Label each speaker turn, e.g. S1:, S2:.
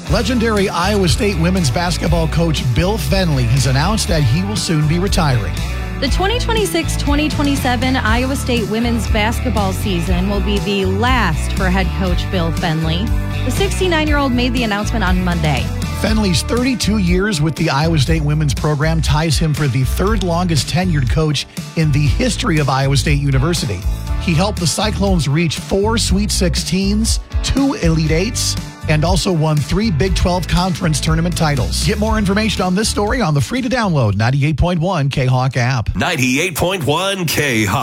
S1: Legendary Iowa State women's basketball coach Bill Fennelly has announced that he will soon be retiring.
S2: The 2026-2027 Iowa State women's basketball season will be the last for head coach Bill Fennelly. The 69-year-old made the announcement on Monday.
S1: Fennelly's 32 years with the Iowa State women's program ties him for the third longest tenured coach in the history of Iowa State University. He helped the Cyclones reach 4 Sweet 16s, 2 Elite Eights, and also won 3 Big 12 Conference Tournament titles. Get more information on this story on the free-to-download 98.1 K-Hawk app.
S3: 98.1 K-Hawk.